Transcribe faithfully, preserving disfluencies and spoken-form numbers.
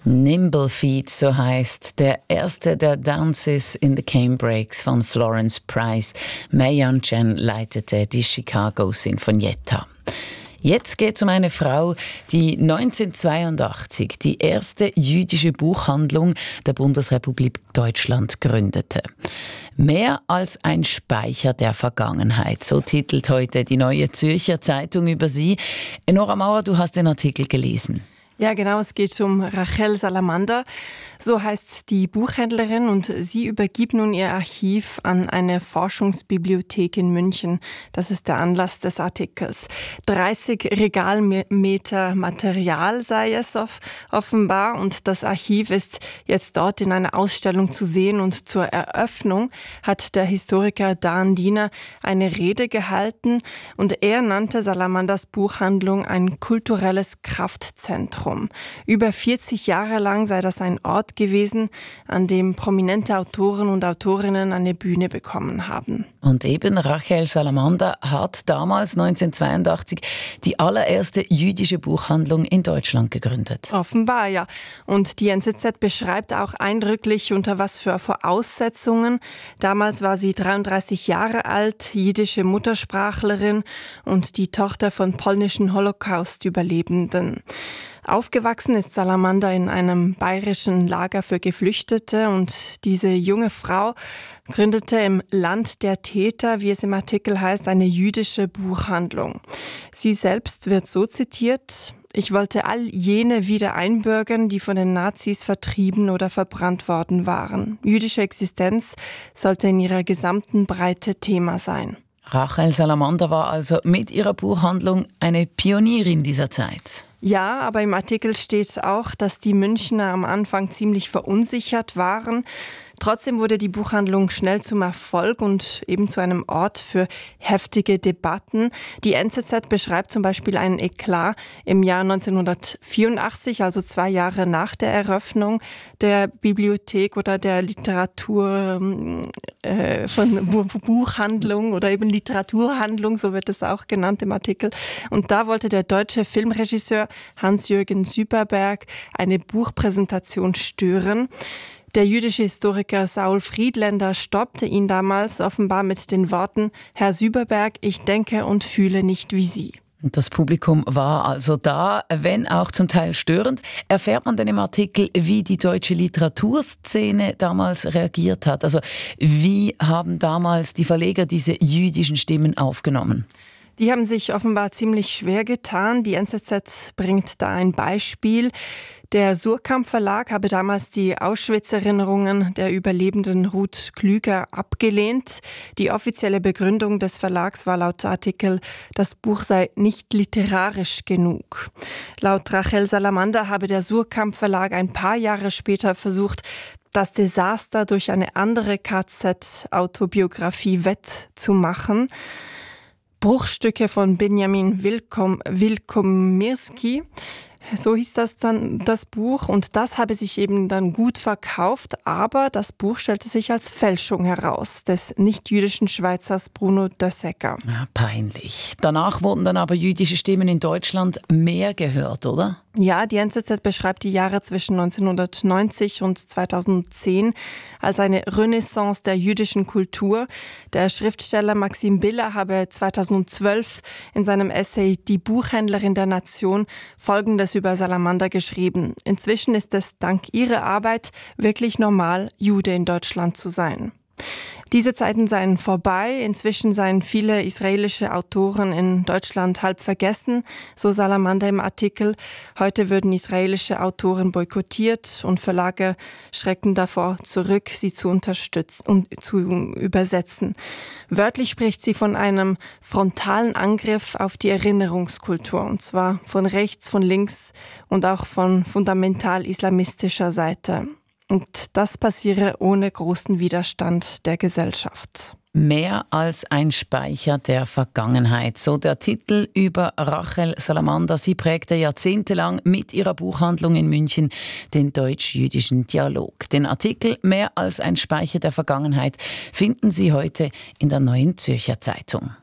Nimble Feet, so heißt der erste der Dances in the Canebrakes von Florence Price. Mayan Chen leitete die Chicago Sinfonietta. Jetzt geht es um eine Frau, die neunzehnhundertzweiundachtzig die erste jüdische Buchhandlung der Bundesrepublik Deutschland gründete. Mehr als ein Speicher der Vergangenheit, so titelt heute die Neue Zürcher Zeitung über sie. Nora Mauer, du hast den Artikel gelesen. Ja, genau, es geht um Rachel Salamander. So heißt die Buchhändlerin und sie übergibt nun ihr Archiv an eine Forschungsbibliothek in München. Das ist der Anlass des Artikels. dreißig Regalmeter Material sei es offenbar und das Archiv ist jetzt dort in einer Ausstellung zu sehen und zur Eröffnung hat der Historiker Dan Diener eine Rede gehalten und er nannte Salamanders Buchhandlung ein kulturelles Kraftzentrum. Über vierzig Jahre lang sei das ein Ort gewesen, an dem prominente Autoren und Autorinnen eine Bühne bekommen haben. Und eben Rachel Salamander hat damals neunzehnhundertzweiundachtzig die allererste jüdische Buchhandlung in Deutschland gegründet. Offenbar, ja. Und die N Z Z beschreibt auch eindrücklich, unter was für Voraussetzungen. Damals war sie dreiunddreißig Jahre alt, jiddische Muttersprachlerin und die Tochter von polnischen Holocaust-Überlebenden. Aufgewachsen ist Salamander in einem bayerischen Lager für Geflüchtete und diese junge Frau gründete im Land der Täter, wie es im Artikel heißt, eine jüdische Buchhandlung. Sie selbst wird so zitiert: Ich wollte all jene wieder einbürgern, die von den Nazis vertrieben oder verbrannt worden waren. Jüdische Existenz sollte in ihrer gesamten Breite Thema sein. Rachel Salamander war also mit ihrer Buchhandlung eine Pionierin dieser Zeit. Ja, aber im Artikel steht auch, dass die Münchner am Anfang ziemlich verunsichert waren. Trotzdem wurde die Buchhandlung schnell zum Erfolg und eben zu einem Ort für heftige Debatten. Die N Z Z beschreibt zum Beispiel einen Eklat im Jahr neunzehnhundertvierundachtzig, also zwei Jahre nach der Eröffnung der Bibliothek oder der Literatur äh, von Buchhandlung oder eben Literaturhandlung, so wird es auch genannt im Artikel. Und da wollte der deutsche Filmregisseur Hans-Jürgen Süperberg eine Buchpräsentation stören. Der jüdische Historiker Saul Friedländer stoppte ihn damals offenbar mit den Worten: Herr Süberberg, ich denke und fühle nicht wie Sie. Das Publikum war also da, wenn auch zum Teil störend. Erfährt man denn im Artikel, wie die deutsche Literaturszene damals reagiert hat? Also wie haben damals die Verleger diese jüdischen Stimmen aufgenommen? Die haben sich offenbar ziemlich schwer getan. Die N Z Z bringt da ein Beispiel. Der Suhrkamp Verlag habe damals die Auschwitz-Erinnerungen der Überlebenden Ruth Klüger abgelehnt. Die offizielle Begründung des Verlags war laut Artikel, das Buch sei nicht literarisch genug. Laut Rachel Salamander habe der Suhrkamp Verlag ein paar Jahre später versucht, das Desaster durch eine andere K Z-Autobiografie wettzumachen. Bruchstücke von Benjamin Wilkom, Wilkomirski, so hieß das dann, das Buch. Und das habe sich eben dann gut verkauft, aber das Buch stellte sich als Fälschung heraus, des nicht-jüdischen Schweizers Bruno Dössecker. Ja, peinlich. Danach wurden dann aber jüdische Stimmen in Deutschland mehr gehört, oder? Ja, die N Z Z beschreibt die Jahre zwischen neunzehnhundertneunzig und zweitausendzehn als eine Renaissance der jüdischen Kultur. Der Schriftsteller Maxim Biller habe zweitausendzwölf in seinem Essay Die Buchhändlerin der Nation Folgendes über Salamander geschrieben: Inzwischen ist es dank ihrer Arbeit wirklich normal, Jude in Deutschland zu sein. Diese Zeiten seien vorbei. Inzwischen seien viele israelische Autoren in Deutschland halb vergessen, so Salamander im Artikel. Heute würden israelische Autoren boykottiert und Verlage schrecken davor zurück, sie zu unterstützen und zu übersetzen. Wörtlich spricht sie von einem frontalen Angriff auf die Erinnerungskultur, und zwar von rechts, von links und auch von fundamental-islamistischer Seite. Und das passiere ohne großen Widerstand der Gesellschaft. Mehr als ein Speicher der Vergangenheit. So der Titel über Rachel Salamander. Sie prägte jahrzehntelang mit ihrer Buchhandlung in München den deutsch-jüdischen Dialog. Den Artikel Mehr als ein Speicher der Vergangenheit finden Sie heute in der Neuen Zürcher Zeitung.